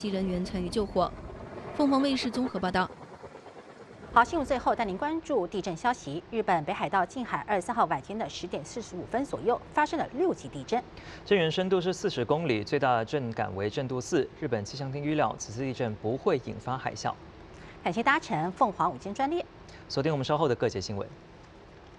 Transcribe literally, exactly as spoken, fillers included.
机人员参与救火。凤凰卫视综合报道。 好，新闻最后带您关注地震消息。日本北海道近海二十三号晚间的十点四十五分左右发生了六级地震， 震源深度是四十公里，最大震感为震度四。日本气象厅预料此次地震不会引发海啸。 感谢搭乘凤凰午间专列， 锁定我们稍后的各节新闻。